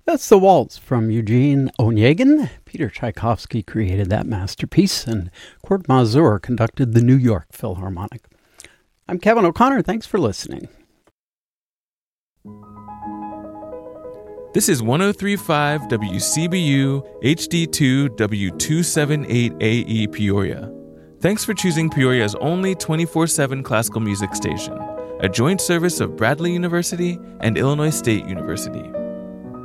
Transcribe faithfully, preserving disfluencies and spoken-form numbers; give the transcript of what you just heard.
That's the waltz from Eugene Onegin. Peter Tchaikovsky created that masterpiece, and Kurt Masur conducted the New York Philharmonic. I'm Kevin O'Connor. Thanks for listening. This is one oh three point five W C B U H D two W two seventy-eight A E Peoria. Thanks for choosing Peoria's only twenty-four seven classical music station, a joint service of Bradley University and Illinois State University.